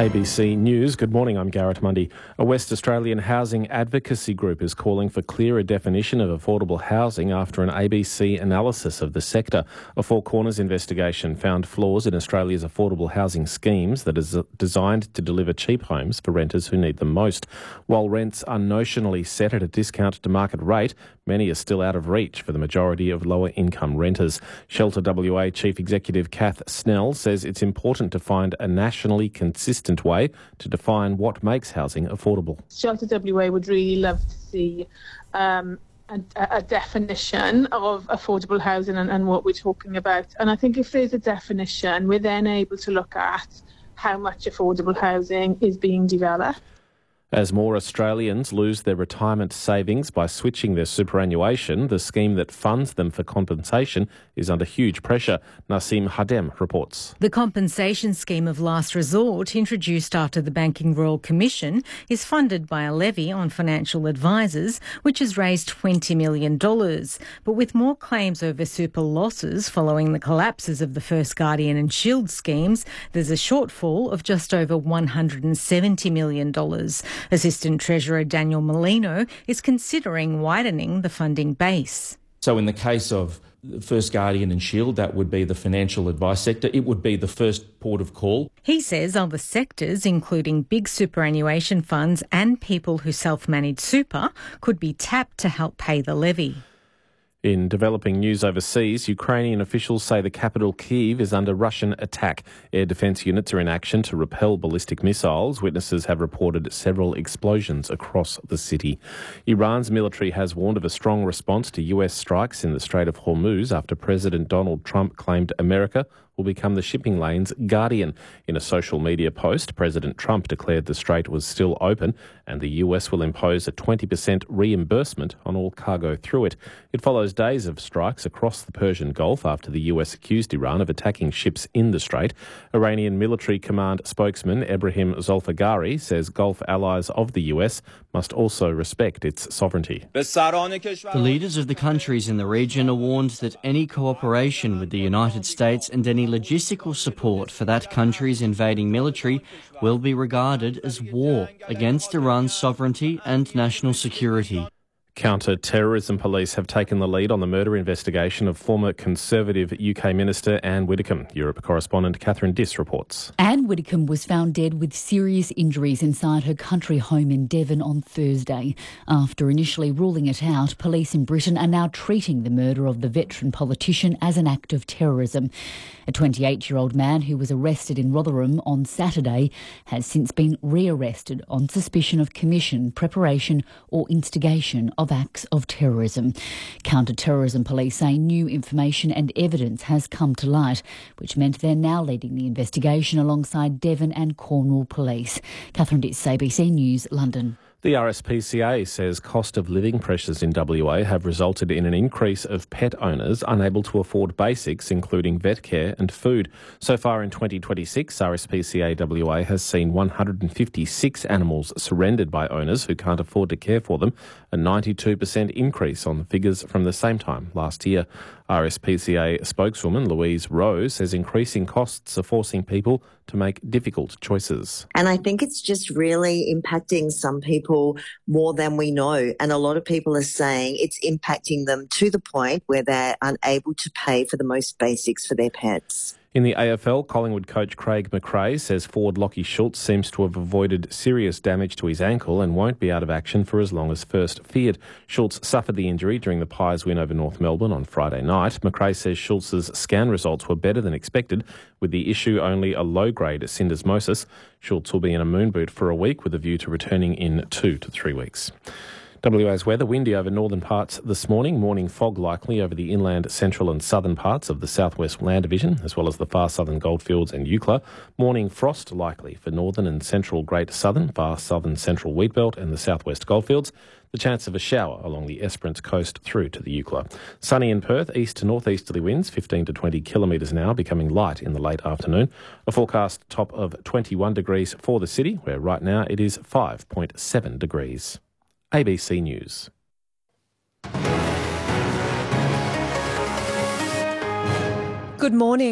ABC News. Good morning, I'm Garrett Mundy. A West Australian housing advocacy group is calling for clearer definition of affordable housing after an ABC analysis of the sector. A Four Corners investigation found flaws in Australia's affordable housing schemes that is designed to deliver cheap homes for renters who need them most. While rents are notionally set at a discount to market rate, many are still out of reach for the majority of lower income renters. Shelter WA Chief Executive Kath Snell says it's important to find a nationally consistent way to define what makes housing affordable. Shelter WA would really love to see a definition of affordable housing and what we're talking about. And I think if there's a definition, we're then able to look at how much affordable housing is being developed. As more Australians lose their retirement savings by switching their superannuation, the scheme that funds them for compensation is under huge pressure. Naseem Hadem reports. The compensation scheme of last resort, introduced after the Banking Royal Commission, is funded by a levy on financial advisors, which has raised $20 million. But with more claims over super losses following the collapses of the First Guardian and Shield schemes, there's a shortfall of just over $170 million. Assistant Treasurer Daniel Molino is considering widening the funding base. So in the case of First Guardian and Shield, that would be the financial advice sector. It would be the first port of call. He says other sectors, including big superannuation funds and people who self-manage super, could be tapped to help pay the levy. In developing news overseas, Ukrainian officials say the capital Kyiv is under Russian attack. Air defence units are in action to repel ballistic missiles. Witnesses have reported several explosions across the city. Iran's military has warned of a strong response to US strikes in the Strait of Hormuz after President Donald Trump claimed America will become the shipping lane's guardian. In a social media post, President Trump declared the strait was still open and the US will impose a 20% reimbursement on all cargo through it. It follows days of strikes across the Persian Gulf after the US accused Iran of attacking ships in the strait. Iranian military command spokesman Ebrahim Zolfagari says Gulf allies of the US must also respect its sovereignty. The leaders of the countries in the region are warned that any cooperation with the United States and any logistical support for that country's invading military will be regarded as war against Iran's sovereignty and national security. Counter-terrorism police have taken the lead on the murder investigation of former Conservative UK Minister Anne Widdecombe. Europe correspondent Catherine Diss reports. Anne Widdecombe was found dead with serious injuries inside her country home in Devon on Thursday. After initially ruling it out, police in Britain are now treating the murder of the veteran politician as an act of terrorism. A 28-year-old man who was arrested in Rotherham on Saturday has since been rearrested on suspicion of commission, preparation or instigation of acts of terrorism. Counter-terrorism police say new information and evidence has come to light, which meant they're now leading the investigation alongside Devon and Cornwall police. Catherine Diss, ABC News, London. The RSPCA says cost of living pressures in WA have resulted in an increase of pet owners unable to afford basics, including vet care and food. So far in 2026, RSPCA WA has seen 156 animals surrendered by owners who can't afford to care for them, a 92% increase on the figures from the same time last year. RSPCA spokeswoman Louise Rose says increasing costs are forcing people to make difficult choices. And I think it's just really impacting some people more than we know. And a lot of people are saying it's impacting them to the point where they're unable to pay for the most basics for their pets. In the AFL, Collingwood coach Craig McRae says forward Lachie Schultz seems to have avoided serious damage to his ankle and won't be out of action for as long as first feared. Schultz suffered the injury during the Pies win over North Melbourne on Friday night. McRae says Schultz's scan results were better than expected, with the issue only a low-grade syndesmosis. Schultz will be in a moon boot for a week with a view to returning in 2 to 3 weeks. WA's weather, windy over northern parts this morning. Morning fog likely over the inland, central and southern parts of the southwest land division, as well as the far southern goldfields and Eucla. Morning frost likely for northern and central Great Southern, far southern central wheatbelt and the southwest goldfields. The chance of a shower along the Esperance coast through to the Eucla. Sunny in Perth, east to northeasterly winds 15 to 20 kilometres an hour, becoming light in the late afternoon. A forecast top of 21 degrees for the city, where right now it is 5.7 degrees. ABC News. Good morning.